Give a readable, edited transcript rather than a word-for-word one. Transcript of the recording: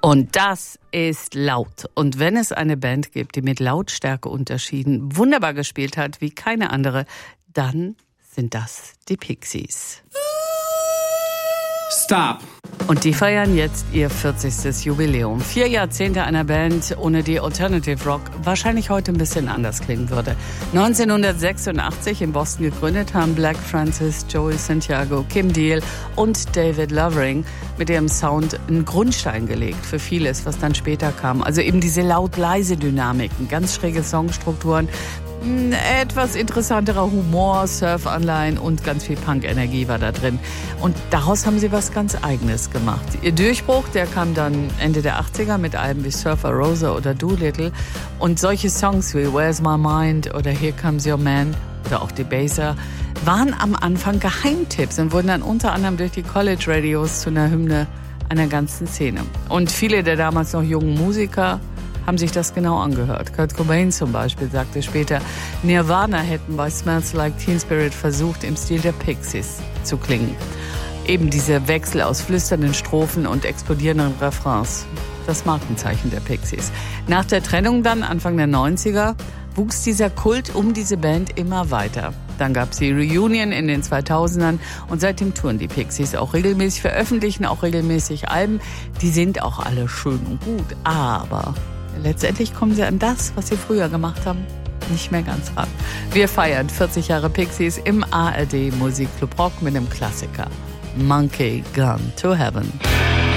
Und das ist laut. Und wenn es eine Band gibt, die mit Lautstärkeunterschieden wunderbar gespielt hat, wie keine andere, dann sind das die Pixies. Stop. Und die feiern jetzt ihr 40. Jubiläum. 4 Jahrzehnte einer Band, ohne die Alternative Rock wahrscheinlich heute ein bisschen anders klingen würde. 1986 in Boston gegründet haben Black Francis, Joey Santiago, Kim Deal und David Lovering mit ihrem Sound einen Grundstein gelegt für vieles, was dann später kam. Also eben diese laut-leise Dynamiken, ganz schräge Songstrukturen, etwas interessanterer Humor, Surf-Anleihen und ganz viel Punk-Energie war da drin. Und daraus haben sie was ganz Eigenes gemacht. Ihr Durchbruch, der kam dann Ende der 80er mit Alben wie Surfer Rosa oder Doolittle. Und solche Songs wie Where's My Mind oder Here Comes Your Man oder auch Debaser waren am Anfang Geheimtipps und wurden dann unter anderem durch die College-Radios zu einer Hymne einer ganzen Szene. Und viele der damals noch jungen Musiker haben sich das genau angehört. Kurt Cobain zum Beispiel sagte später, Nirvana hätten bei Smells Like Teen Spirit versucht, im Stil der Pixies zu klingen. Eben dieser Wechsel aus flüsternden Strophen und explodierenden Refrains. Das Markenzeichen der Pixies. Nach der Trennung dann, Anfang der 90er, wuchs dieser Kult um diese Band immer weiter. Dann gab es die Reunion in den 2000ern und seitdem touren die Pixies auch regelmäßig, veröffentlichen auch regelmäßig Alben. Die sind auch alle schön und gut, aber letztendlich kommen sie an das, was sie früher gemacht haben, nicht mehr ganz ran. Wir feiern 40 Jahre Pixies im ARD Musikclub Rock mit einem Klassiker. Monkey Gone to Heaven.